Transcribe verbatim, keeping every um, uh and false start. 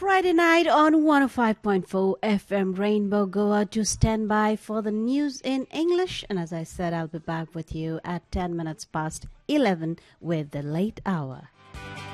Friday night on one oh five point four F M Rainbow Goa to stand by for the news in English. And as I said, I'll be back with you at ten minutes past eleven with the late hour.